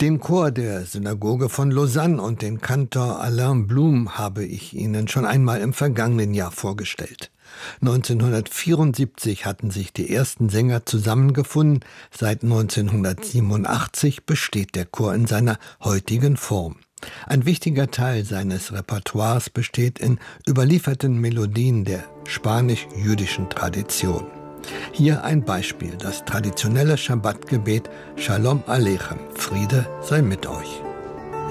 Den Chor der Synagoge von Lausanne und den Kantor Alain Blum habe ich Ihnen schon einmal im vergangenen Jahr vorgestellt. 1974 hatten sich die ersten Sänger zusammengefunden. Seit 1987 besteht der Chor in seiner heutigen Form. Ein wichtiger Teil seines Repertoires besteht in überlieferten Melodien der spanisch-jüdischen Tradition. Hier ein Beispiel, das traditionelle Schabbatgebet Shalom Aleichem, Friede sei mit euch.